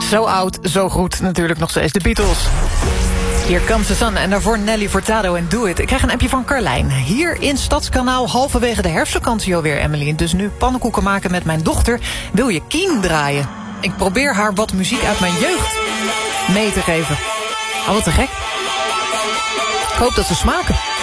Zo oud, zo goed. Natuurlijk nog steeds de Beatles. Hier Comes the Sun en daarvoor Nelly Furtado en Do It. Ik krijg een appje van Carlijn. Hier in Stadskanaal halverwege de herfstvakantie alweer, Emily. Dus nu pannenkoeken maken met mijn dochter. Wil je Keen draaien? Ik probeer haar wat muziek uit mijn jeugd mee te geven. Oh, wat te gek. Ik hoop dat ze smaken.